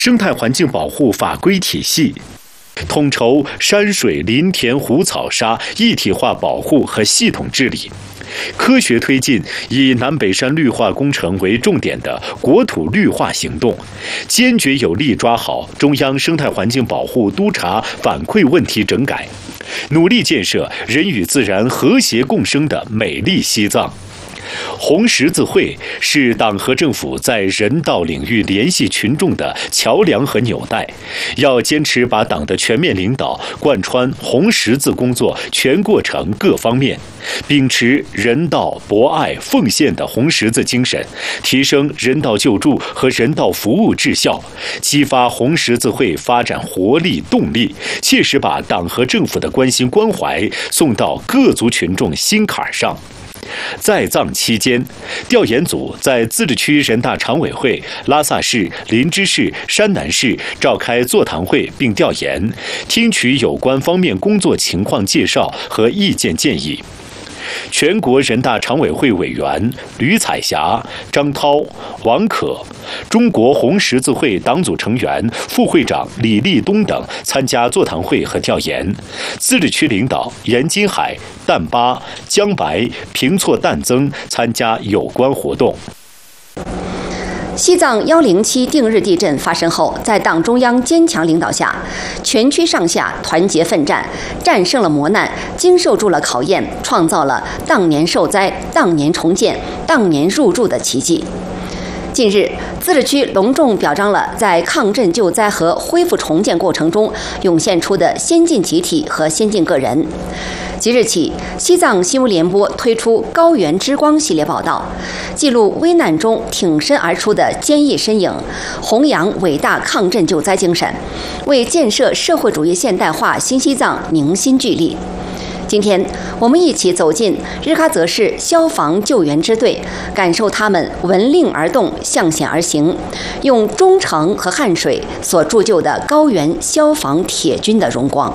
生态环境保护法规体系，统筹山水、林田、湖草沙一体化保护和系统治理，科学推进以南北山绿化工程为重点的国土绿化行动，坚决有力抓好中央生态环境保护督查反馈问题整改，努力建设人与自然和谐共生的美丽西藏。红十字会是党和政府在人道领域联系群众的桥梁和纽带，要坚持把党的全面领导贯穿红十字工作全过程各方面，秉持人道、博爱、奉献的红十字精神，提升人道救助和人道服务质效，激发红十字会发展活力动力，切实把党和政府的关心关怀送到各族群众心坎上。在藏期间，调研组在自治区人大常委会、拉萨市、林芝市、山南市召开座谈会并调研，听取有关方面工作情况介绍和意见建议。全国人大常委会委员吕彩霞、张涛、王可，中国红十字会党组成员、副会长李立东等参加座谈会和调研。自治区领导严金海、旦巴、江白、平措旦增参加有关活动。 西藏107定日地震发生后，在党中央坚强领导下，全区上下团结奋战，战胜了磨难，经受住了考验，创造了当年受灾、当年重建、当年入住的奇迹。近日，自治区隆重表彰了在抗震救灾和恢复重建过程中涌现出的先进集体和先进个人。即日起，西藏新闻联播推出《高原之光》系列报道，记录危难中挺身而出的坚毅身影，弘扬伟大抗震救灾精神，为建设社会主义现代化新西藏凝心聚力。今天，我们一起走进日喀则市消防救援支队，感受他们闻令而动、向险而行，用忠诚和汗水所铸就的高原消防铁军的荣光。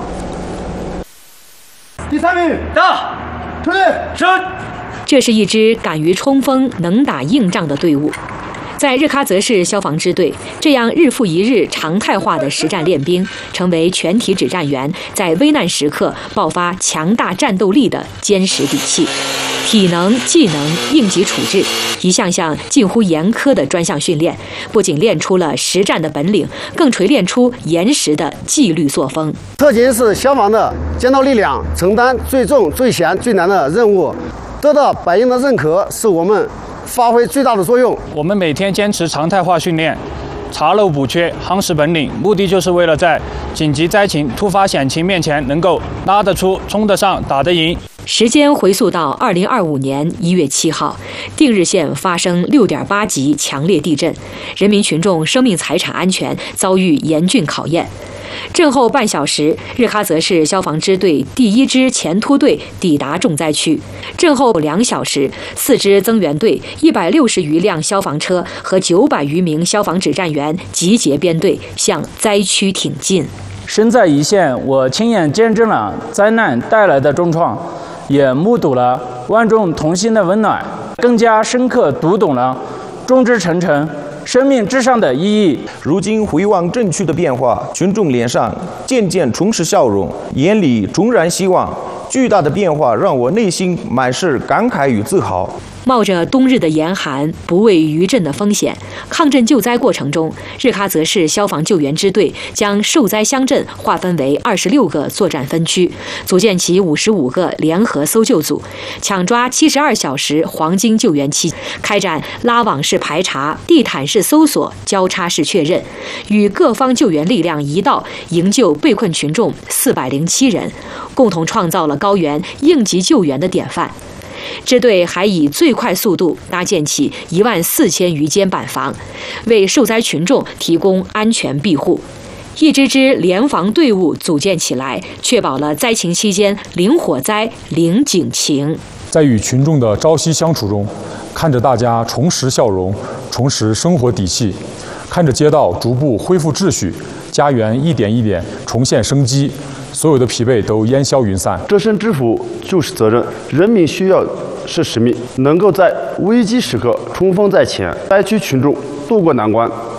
第3名到，出列升。 这是一支敢于冲锋、能打硬仗的队伍。在日喀则市消防支队，这样日复一日常态化的实战练兵，成为全体指战员在危难时刻爆发强大战斗力的坚实底气。体能、技能、应急处置，一项项近乎严苛的专项训练，不仅练出了实战的本领，更锤炼出严实的纪律作风。 特勤是消防的尖刀力量，承担最重、最险、最难的任务，得到百姓的认可，是我们发挥最大的作用。 我们每天坚持常态化训练，查漏补缺，夯实本领，目的就是为了在紧急灾情、突发险情面前能够拉得出、冲得上、打得赢。 时间回溯到2025年1月7号，定日县发生6.8级强烈地震，人民群众生命财产安全遭遇严峻考验。震后半小时，日喀则市消防支队第1支前突队抵达重灾区。震后2小时，4支增援队、160余辆消防车和900余名消防指战员集结编队向灾区挺进。 身在一线，我亲眼见证了灾难带来的重创，也目睹了万众同心的温暖，更加深刻读懂了众志成城、生命至上的意义。 如今回望震区的变化，群众脸上渐渐充斥笑容，眼里重燃希望。巨大的变化让我内心满是感慨与自豪。 冒着冬日的严寒，不畏余震的风险，抗震救灾过程中，日喀则市消防救援支队将受灾乡镇划分为26个作战分区，组建起55个联合搜救组，抢抓72小时黄金救援期，开展拉网式排查、地毯式搜索、交叉式确认，与各方救援力量一道营救被困群众407人，共同创造了高原应急救援的典范。支队还以最快速度搭建起14000余间板房，为受灾群众提供安全庇护。一支支联防队伍组建起来，确保了灾情期间零火灾、零警情。 在与群众的朝夕相处中，看着大家重拾笑容，重拾生活底气，看着街道逐步恢复秩序，家园一点一点重现生机，所有的疲惫都烟消云散。 这身之服就是责任，人民需要是使命，能够在危机时刻冲锋在前，灾区群众渡过难关，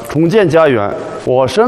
重建家园。我深